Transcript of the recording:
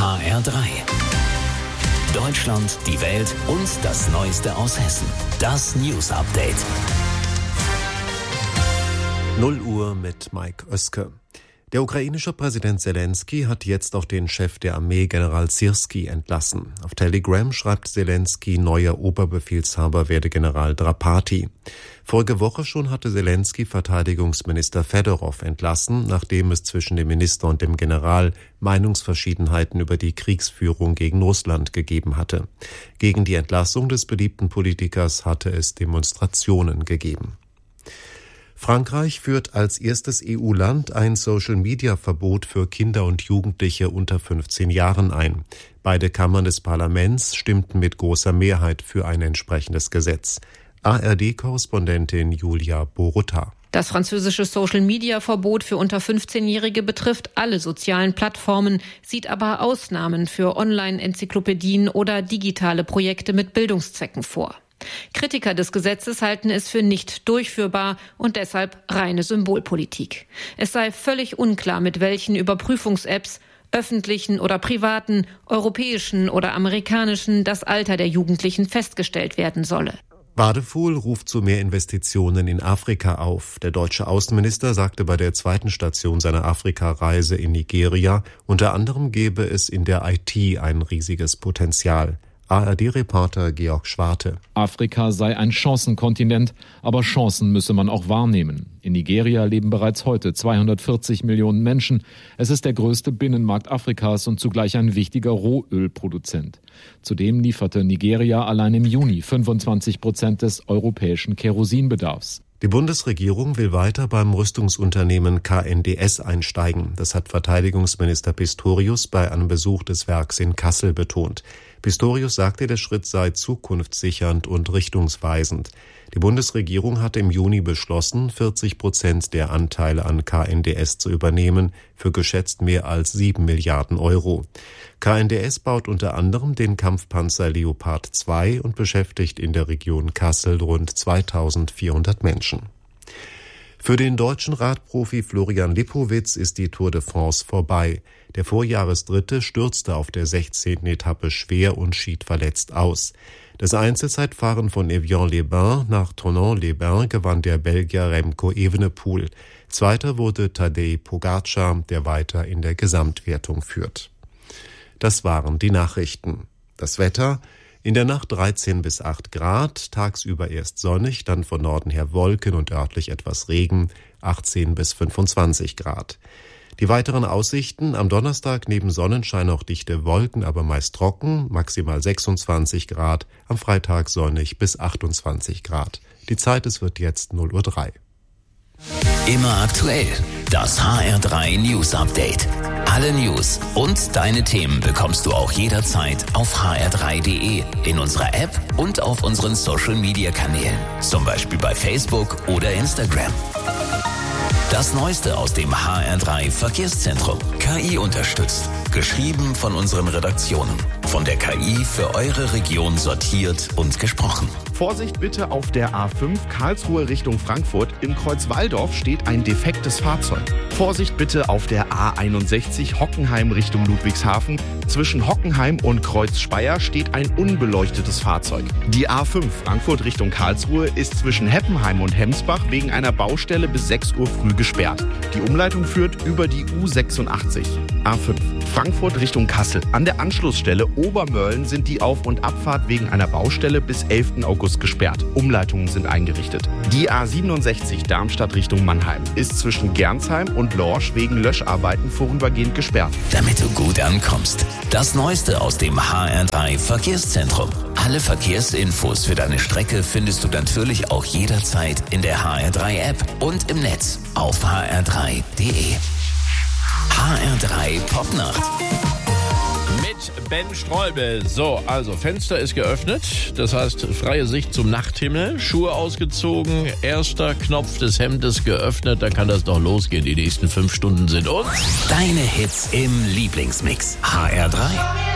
HR3. Deutschland, die Welt und das Neueste aus Hessen. Das News Update. 0 Uhr mit Mike Oeske. Der ukrainische Präsident Zelensky hat jetzt auch den Chef der Armee, General Syrski, entlassen. Auf Telegram schreibt Zelensky, neuer Oberbefehlshaber werde General Drapati. Vorige Woche schon hatte Zelensky Verteidigungsminister Fedorov entlassen, nachdem es zwischen dem Minister und dem General Meinungsverschiedenheiten über die Kriegsführung gegen Russland gegeben hatte. Gegen die Entlassung des beliebten Politikers hatte es Demonstrationen gegeben. Frankreich führt als erstes EU-Land ein Social-Media-Verbot für Kinder und Jugendliche unter 15 Jahren ein. Beide Kammern des Parlaments stimmten mit großer Mehrheit für ein entsprechendes Gesetz. ARD-Korrespondentin Julia Borutta. Das französische Social-Media-Verbot für unter 15-Jährige betrifft alle sozialen Plattformen, sieht aber Ausnahmen für Online-Enzyklopädien oder digitale Projekte mit Bildungszwecken vor. Kritiker des Gesetzes halten es für nicht durchführbar und deshalb reine Symbolpolitik. Es sei völlig unklar, mit welchen Überprüfungs-Apps, öffentlichen oder privaten, europäischen oder amerikanischen, das Alter der Jugendlichen festgestellt werden solle. Wadefuhl ruft zu mehr Investitionen in Afrika auf. Der deutsche Außenminister sagte bei der zweiten Station seiner Afrika-Reise in Nigeria, unter anderem gebe es in der IT ein riesiges Potenzial. ARD-Reporter Georg Schwarte. Afrika sei ein Chancenkontinent, aber Chancen müsse man auch wahrnehmen. In Nigeria leben bereits heute 240 Millionen Menschen. Es ist der größte Binnenmarkt Afrikas und zugleich ein wichtiger Rohölproduzent. Zudem lieferte Nigeria allein im Juni 25% des europäischen Kerosinbedarfs. Die Bundesregierung will weiter beim Rüstungsunternehmen KNDS einsteigen. Das hat Verteidigungsminister Pistorius bei einem Besuch des Werks in Kassel betont. Pistorius sagte, der Schritt sei zukunftssichernd und richtungsweisend. Die Bundesregierung hatte im Juni beschlossen, 40% der Anteile an KNDS zu übernehmen, für geschätzt mehr als 7 Milliarden Euro. KNDS baut unter anderem den Kampfpanzer Leopard 2 und beschäftigt in der Region Kassel rund 2400 Menschen. Für den deutschen Radprofi Florian Lipowitz ist die Tour de France vorbei. Der Vorjahresdritte stürzte auf der 16. Etappe schwer und schied verletzt aus. Das Einzelzeitfahren von Evian-les-Bains nach Thonon-les-Bains gewann der Belgier Remco Evenepoel. Zweiter wurde Tadej Pogačar, der weiter in der Gesamtwertung führt. Das waren die Nachrichten. Das Wetter: in der Nacht 13 bis 8 Grad, tagsüber erst sonnig, dann von Norden her Wolken und örtlich etwas Regen, 18 bis 25 Grad. Die weiteren Aussichten: am Donnerstag neben Sonnenschein auch dichte Wolken, aber meist trocken, maximal 26 Grad, am Freitag sonnig bis 28 Grad. Die Zeit, es wird jetzt 0:03 Uhr. Immer aktuell, das HR3 News Update. Alle News und deine Themen bekommst du auch jederzeit auf hr3.de, in unserer App und auf unseren Social-Media-Kanälen, zum Beispiel bei Facebook oder Instagram. Das Neueste aus dem HR3 Verkehrszentrum. KI unterstützt. Geschrieben von unseren Redaktionen. Von der KI für eure Region sortiert und gesprochen. Vorsicht bitte auf der A5 Karlsruhe Richtung Frankfurt. Im Kreuz Walldorf steht ein defektes Fahrzeug. Vorsicht bitte auf der A61 Hockenheim Richtung Ludwigshafen. Zwischen Hockenheim und Kreuz Speyer steht ein unbeleuchtetes Fahrzeug. Die A5 Frankfurt Richtung Karlsruhe ist zwischen Heppenheim und Hemsbach wegen einer Baustelle bis 6 Uhr früh gesperrt. Die Umleitung führt über die U86. A5 Frankfurt Richtung Kassel. An der Anschlussstelle Obermörlen sind die Auf- und Abfahrt wegen einer Baustelle bis 11. August gesperrt. Umleitungen sind eingerichtet. Die A67 Darmstadt Richtung Mannheim ist zwischen Gernsheim und Lorsch wegen Löscharbeiten vorübergehend gesperrt. Damit du gut ankommst. Das Neueste aus dem HR3 Verkehrszentrum. Alle Verkehrsinfos für deine Strecke findest du natürlich auch jederzeit in der HR3 App und im Netz auf hr3.de. HR3 Popnacht. Mit Ben Streubel. So, also Fenster ist geöffnet, das heißt freie Sicht zum Nachthimmel, Schuhe ausgezogen, erster Knopf des Hemdes geöffnet, dann kann das doch losgehen. Die nächsten 5 Stunden sind uns. Deine Hits im Lieblingsmix. HR3.